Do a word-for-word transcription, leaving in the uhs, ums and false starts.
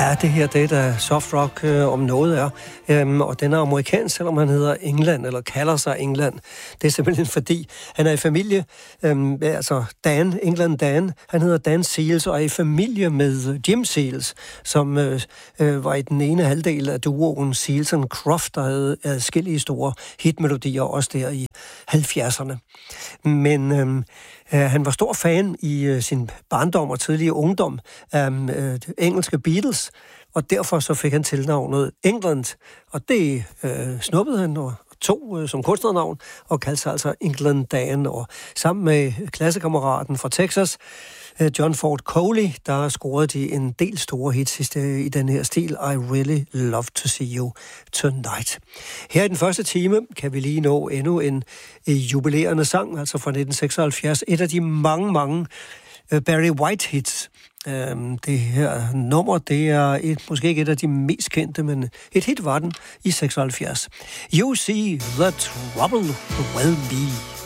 Ja, det her, det er da soft rock øh, om noget er. Øhm, og den er amerikansk, selvom han hedder England, eller kalder sig England. Det er simpelthen fordi, han er i familie, øhm, altså Dan, England Dan, han hedder Dan Seals, og er i familie med Jim Seals, som øh, øh, var i den ene halvdel af duoen Seals and Croft, der havde adskillige store hitmelodier, også der i halvfjerdserne. Men øhm, øh, han var stor fan i øh, sin barndom og tidlige ungdom af øh, engelske Beatles, og derfor så fik han tilnavnet England, og det øh, snuppede han og tog øh, som kunstnernavn, og kaldte sig altså England Dan, og sammen med klassekammeraten fra Texas, øh, John Ford Coley, der scorede de en del store hits i, i den her stil, I Really Love to See You Tonight. Her i den første time kan vi lige nå endnu en øh, jubilerende sang, altså fra nitten seksoghalvfjerds, et af de mange, mange øh, Barry White-hits. Um, det her nummer, det er et, måske ikke et af de mest kendte, men et hit var den i seksoghalvfjerds. You See the Trouble Will Be.